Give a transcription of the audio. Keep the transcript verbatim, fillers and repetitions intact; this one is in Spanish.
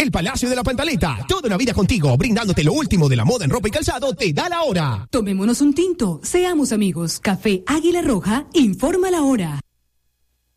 El Palacio de la Pantaleta. Toda una vida contigo, brindándote lo último de la moda en ropa y calzado, te da la hora. Tomémonos un tinto, seamos amigos. Café Águila Roja, informa la hora.